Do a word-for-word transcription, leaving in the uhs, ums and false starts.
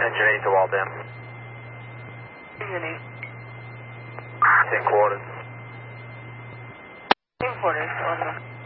Engine eight to Waltham. Engine eight. Ten quarters. Ten quarters, over.